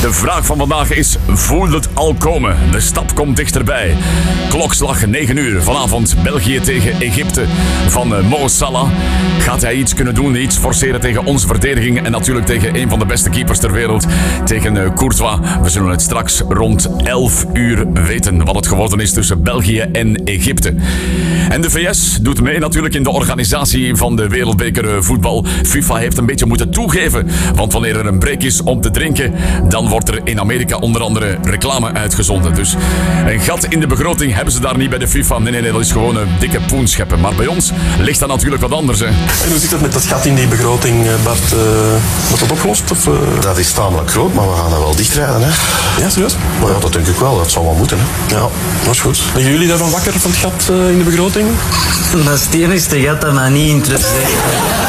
De vraag van vandaag is, voel het al komen? De stap komt dichterbij. Klokslag 9 uur vanavond, België tegen Egypte van Mo Salah. Gaat hij iets kunnen doen, iets forceren tegen onze verdediging en natuurlijk tegen een van de beste keepers ter wereld, tegen Courtois. We zullen het straks rond 11 uur weten wat het geworden is tussen België en Egypte. En de VS doet mee natuurlijk in de organisatie van de wereldbeker voetbal. FIFA heeft een beetje moeten toegeven, want wanneer er een break is om te drinken, dan wordt er in Amerika onder andere reclame uitgezonden. Dus een gat in de begroting hebben ze daar niet bij de FIFA. Nee, dat is gewoon een dikke poen scheppen. Maar bij ons ligt dat natuurlijk wat anders. Hè. En hoe zit het met dat gat in die begroting, Bart? Wordt dat opgelost? Of? Dat is tamelijk groot, maar we gaan dat wel dichtrijden. Hè? Ja, serieus? Maar ja, dat denk ik wel. Dat zal wel moeten. Hè? Ja, dat is goed. Liggen jullie daarvan wakker van het gat in de begroting? Dat is het enigste gat dat mij niet interesseert.